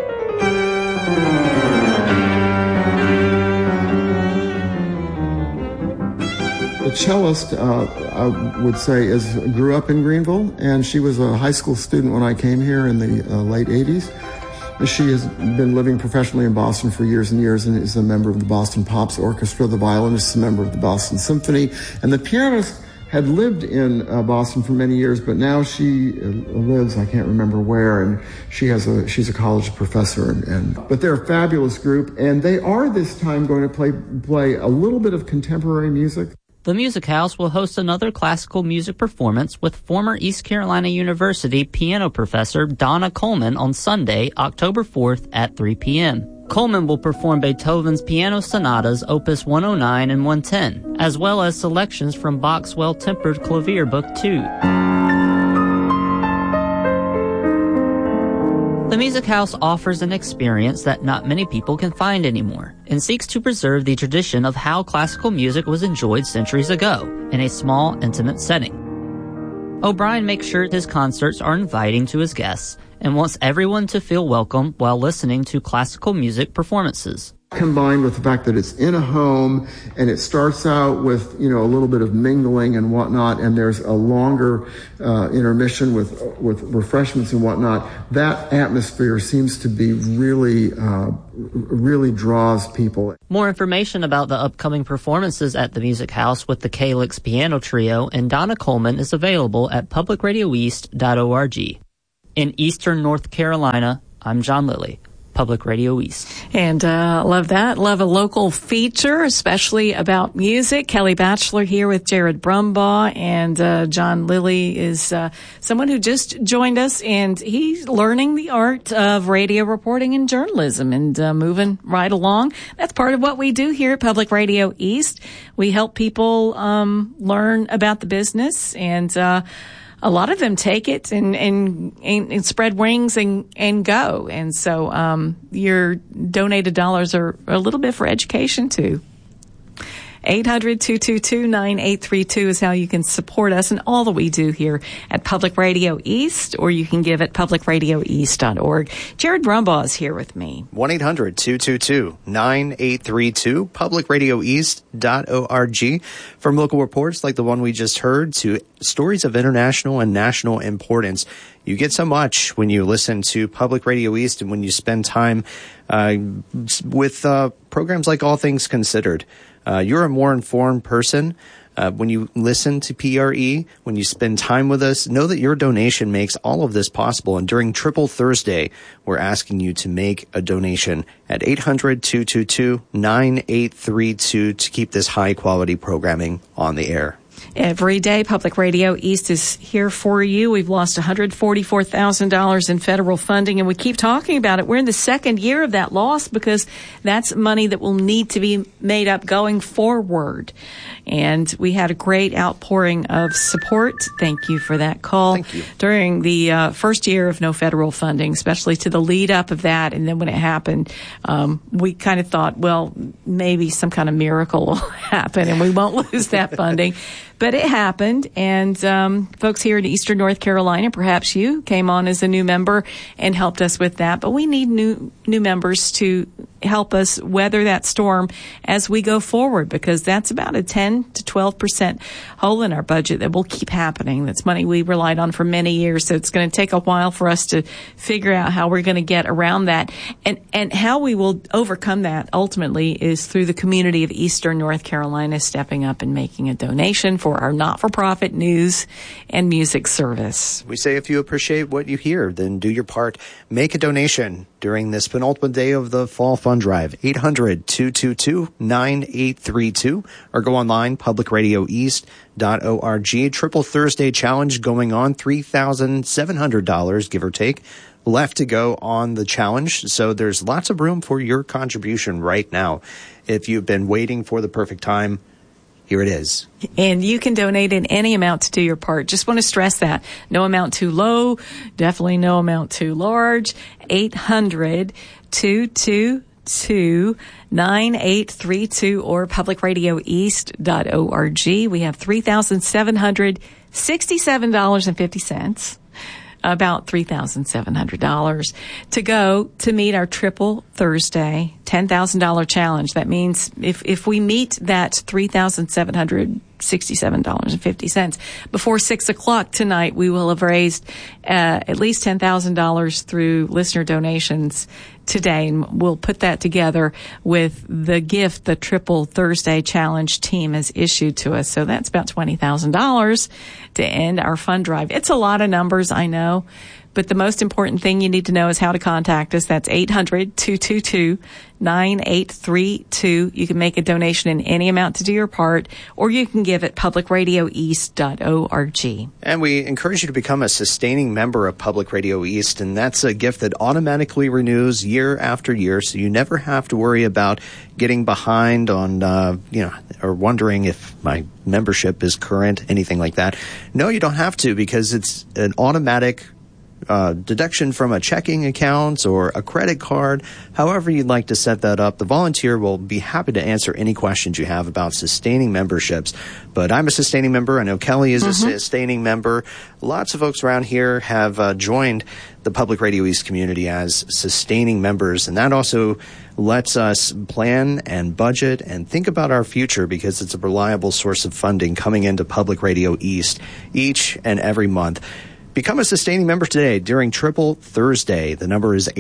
The cellist, I would say, grew up in Greenville, and she was a high school student when I came here in the late 80s. She has been living professionally in Boston for years and years and is a member of the Boston Pops Orchestra. The violinist is a member of the Boston Symphony, and the pianist had lived in Boston for many years, but now she lives, I can't remember where, and she's a college professor. But they're a fabulous group, and they are this time going to play a little bit of contemporary music. The Music House will host another classical music performance with former East Carolina University piano professor Donna Coleman on Sunday, October 4th at 3 p.m. Coleman will perform Beethoven's Piano Sonatas Opus 109 and 110, as well as selections from Bach's Well-Tempered Clavier Book 2. The Music House offers an experience that not many people can find anymore, and seeks to preserve the tradition of how classical music was enjoyed centuries ago, in a small, intimate setting. O'Brien makes sure his concerts are inviting to his guests, and wants everyone to feel welcome while listening to classical music performances. Combined with the fact that it's in a home and it starts out with, a little bit of mingling and whatnot, and there's a longer intermission with refreshments and whatnot, that atmosphere seems to be really draws people. More information about the upcoming performances at the Music House with the Calyx Piano Trio and Donna Coleman is available at publicradioeast.org. In Eastern North Carolina, I'm John Lilly, Public Radio East. And love that. Love a local feature, especially about music. Kelly Batchelor here with Jared Brumbaugh, and John Lilly is someone who just joined us, and he's learning the art of radio reporting and journalism and moving right along. That's part of what we do here at Public Radio East. We help people learn about the business, and a lot of them take it and spread wings and go. And so your donated dollars are a little bit for education too. 800-222-9832 is how you can support us and all that we do here at Public Radio East, or you can give at publicradioeast.org. Jared Brumbaugh is here with me. 1-800-222-9832, publicradioeast.org. From local reports like the one we just heard to stories of international and national importance. You get so much when you listen to Public Radio East and when you spend time with programs like All Things Considered. You're a more informed person when you listen to PRE, when you spend time with us. Know that your donation makes all of this possible. And during Triple Thursday, we're asking you to make a donation at 800-222-9832 to keep this high-quality programming on the air. Every day, Public Radio East is here for you. We've lost $144,000 in federal funding, and we keep talking about it. We're in the second year of that loss because that's money that will need to be made up going forward. And we had a great outpouring of support. Thank you for that call. Thank you. During the first year of no federal funding, especially to the lead up of that. And then when it happened, we kind of thought, well, maybe some kind of miracle will happen and we won't lose that funding. But it happened, and folks here in Eastern North Carolina, perhaps you came on as a new member and helped us with that. But we need new members to help us weather that storm as we go forward, because that's about a 10 to 12% hole in our budget that will keep happening. That's money we relied on for many years, so it's going to take a while for us to figure out how we're going to get around that. And how we will overcome that ultimately is through the community of Eastern North Carolina stepping up and making a donation for our not-for-profit news and music service. We say if you appreciate what you hear, then do your part. Make a donation during this penultimate day of the Fall Fund Drive. 800-222-9832, or go online, publicradioeast.org. Triple Thursday Challenge going on, $3,700, give or take, left to go on the challenge. So there's lots of room for your contribution right now. If you've been waiting for the perfect time, here it is. And you can donate in any amount to do your part. Just want to stress that. No amount too low, definitely no amount too large. 800-222-9832 or publicradioeast.org. We have $3,767.50. About $3,700 to go to meet our Triple Thursday $10,000 challenge. That means if we meet that $3,767.50 before 6 o'clock tonight, we will have raised at least $10,000 through listener donations today, and we'll put that together with the gift the Triple Thursday Challenge team has issued to us. So that's about $20,000 to end our fund drive. It's a lot of numbers, I know, But the most important thing you need to know is how to contact us. That's 800-222-9832. You can make a donation in any amount to do your part, or you can give at publicradioeast.org. And we encourage you to become a sustaining member of Public Radio East, and that's a gift that automatically renews year after year, so you never have to worry about getting behind on, or wondering if my membership is current, anything like that. No, you don't have to, because it's an automatic deduction from a checking account or a credit card, however you'd like to set that up. The volunteer will be happy to answer any questions you have about sustaining memberships. But I'm a sustaining member. I know Kelly is a sustaining member. Lots of folks around here have joined the Public Radio East community as sustaining members, and that also lets us plan and budget and think about our future, because it's a reliable source of funding coming into Public Radio East each and every month. Become a sustaining member today during Triple Thursday. The number is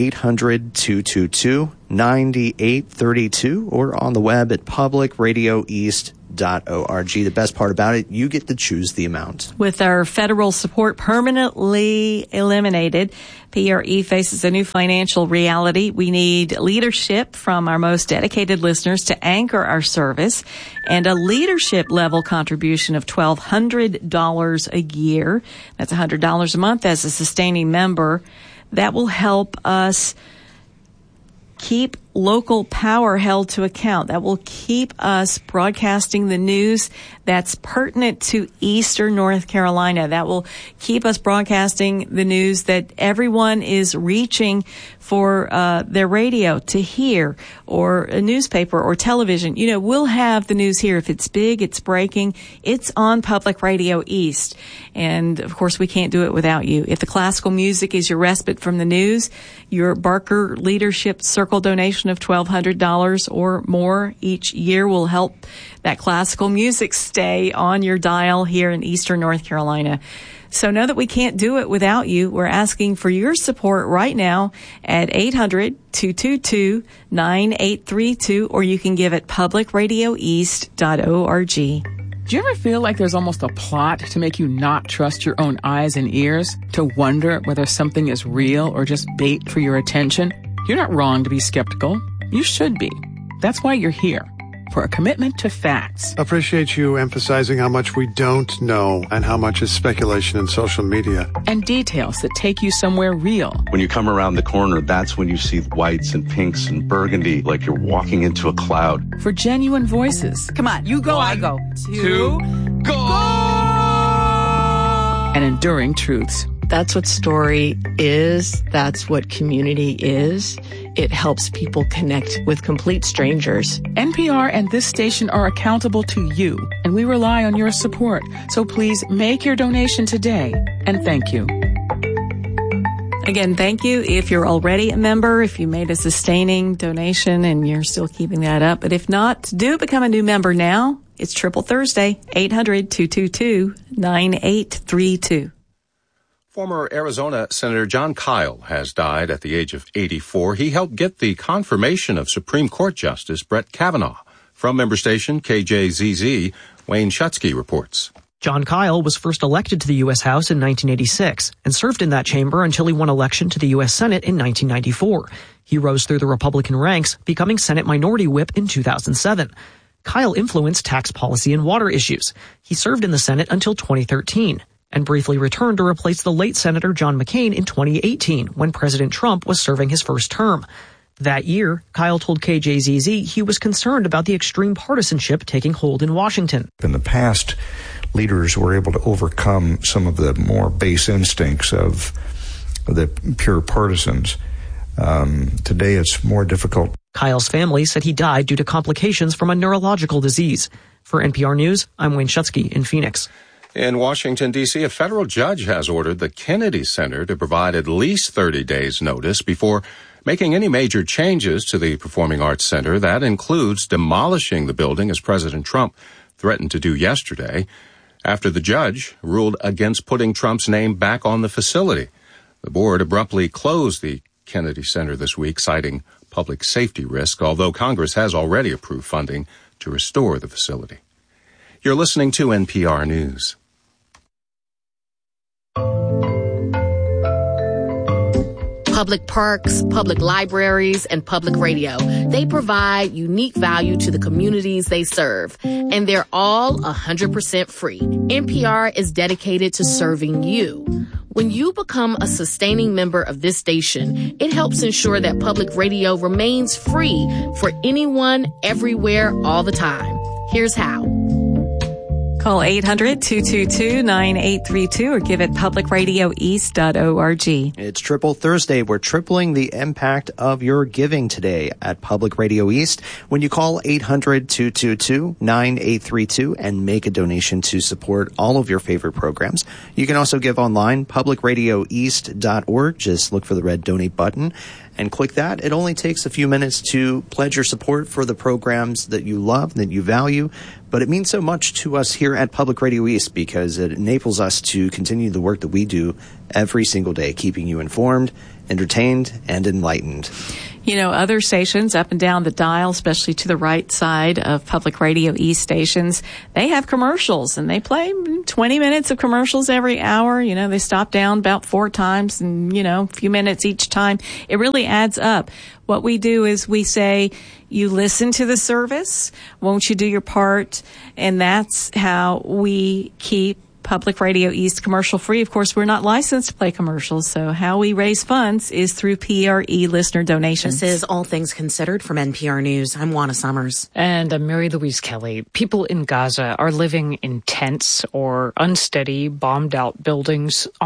800-222-9832, or on the web at publicradioeast.org. The best part about it, you get to choose the amount. With our federal support permanently eliminated, PRE faces a new financial reality. We need leadership from our most dedicated listeners to anchor our service, and a leadership level contribution of $1,200 a year. That's $100 a month as a sustaining member. That will help us keep local power held to account. That will keep us broadcasting the news that's pertinent to Eastern North Carolina. That will keep us broadcasting the news that everyone is reaching for their radio to hear, or a newspaper or television. You know, we'll have the news here. If it's big, it's breaking, it's on Public Radio East. And of course, we can't do it without you. If the classical music is your respite from the news, your Barker Leadership Circle donation of $1,200 or more each year will help that classical music stay on your dial here in Eastern North Carolina. So know that we can't do it without you. We're asking for your support right now at 800-222-9832, or you can give at publicradioeast.org. Do you ever feel like there's almost a plot to make you not trust your own eyes and ears? To wonder whether something is real or just bait for your attention? You're not wrong to be skeptical. You should be. That's why you're here. For a commitment to facts. Appreciate you emphasizing how much we don't know and how much is speculation in social media. And details that take you somewhere real. When you come around the corner, that's when you see whites and pinks and burgundy, like you're walking into a cloud. For genuine voices. Come on, you go, I go. Two, go! And enduring truths. That's what story is. That's what community is. It helps people connect with complete strangers. NPR and this station are accountable to you, and we rely on your support. So please make your donation today, and thank you. Again, thank you if you're already a member, if you made a sustaining donation and you're still keeping that up. But if not, do become a new member now. It's Triple Thursday, 800-222-9832. Former Arizona Senator Jon Kyl has died at the age of 84. He helped get the confirmation of Supreme Court Justice Brett Kavanaugh. From member station KJZZ, Wayne Schutzke reports. Jon Kyl was first elected to the U.S. House in 1986 and served in that chamber until he won election to the U.S. Senate in 1994. He rose through the Republican ranks, becoming Senate Minority Whip in 2007. Kyl influenced tax policy and water issues. He served in the Senate until 2013. And briefly returned to replace the late Senator John McCain in 2018 when President Trump was serving his first term. That year, Kyl told KJZZ he was concerned about the extreme partisanship taking hold in Washington. In the past, leaders were able to overcome some of the more base instincts of the pure partisans. Today, it's more difficult. Kyl's family said he died due to complications from a neurological disease. For NPR News, I'm Wayne Schutzke in Phoenix. In Washington, D.C., a federal judge has ordered the Kennedy Center to provide at least 30 days' notice before making any major changes to the Performing Arts Center. That includes demolishing the building, as President Trump threatened to do yesterday, after the judge ruled against putting Trump's name back on the facility. The board abruptly closed the Kennedy Center this week, citing public safety risk, although Congress has already approved funding to restore the facility. You're listening to NPR News. public parks, public libraries, and public radio. They provide unique value to the communities they serve, and they're all 100% free. NPR is dedicated to serving you. When you become a sustaining member of this station, it helps ensure that public radio remains free for anyone, everywhere, all the time. Here's how. Call 800-222-9832 or give at publicradioeast.org. It's Triple Thursday. We're tripling the impact of your giving today at Public Radio East when you call 800-222-9832 and make a donation to support all of your favorite programs. You can also give online, publicradioeast.org. Just look for the red donate button and click that. It only takes a few minutes to pledge your support for the programs that you love, that you value, but it means so much to us here at Public Radio East because it enables us to continue the work that we do every single day, keeping you informed, entertained, and enlightened. You know, other stations up and down the dial, especially to the right side of Public Radio East stations, they have commercials and they play 20 minutes of commercials every hour. You know, they stop down about 4 times and, you know, a few minutes each time. It really adds up. What we do is we say, you listen to the service, won't you do your part? And that's how we keep Public Radio East commercial free. Of course, we're not licensed to play commercials, so how we raise funds is through PRE listener donations. This is All Things Considered from NPR News. I'm Juana Summers. And I'm Mary Louise Kelly. People in Gaza are living in tents or unsteady, bombed-out buildings